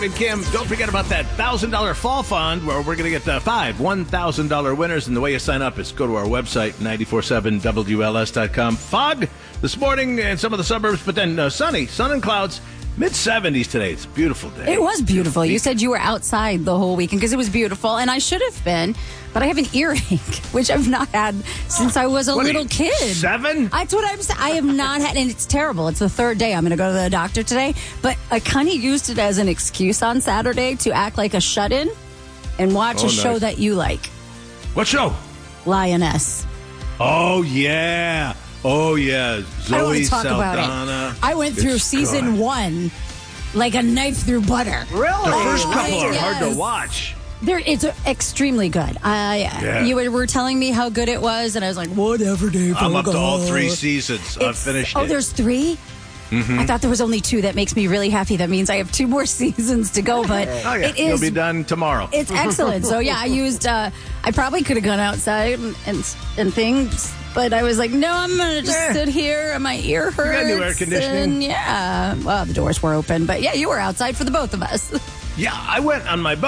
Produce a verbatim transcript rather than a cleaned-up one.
And Kim, don't forget about that one thousand dollars fall fund where we're going to get uh, five one thousand dollars winners. And the way you sign up is go to our website, nine four seven W L S dot com. Fog this morning in some of the suburbs, but then uh, sunny, sun and clouds, mid seventies today. It's a beautiful day. It was beautiful. You said you were outside the whole weekend because it was beautiful, and I should have been, but I have an earache, which I've not had since I was a What are little you, kid. Seven? That's what I'm saying. I have not had, and it's terrible. It's the third day. I'm going to go to the doctor today, but I kind of used it as an excuse on Saturday to act like a shut-in and watch Oh, a show nice. that you like, What show? Lioness. Oh, yeah. Oh, yeah. Zoe I don't want to talk about Saldana. it. I went through It's season good. one like a knife through butter. Really? The first couple are Yes. hard to watch. There, it's uh, extremely good. I, Yeah. You were, were telling me how good it was, and I was like, whatever, Dave. I'm up to all I'll three go. seasons. I've It's- finished Oh, it. there's three? Mm-hmm. I thought there was only two. That makes me really happy. That means I have two more seasons to go, but Oh, yeah. it You'll is... be done tomorrow. It's excellent. So, yeah, I used... Uh, I probably could have gone outside and, and, and things, but I was like, no, I'm going to just Eh. sit here, and my ear hurts. got new air conditioning. And, yeah. Well, the doors were open, but, yeah, you were outside for the both of us. Yeah, I went on my boat.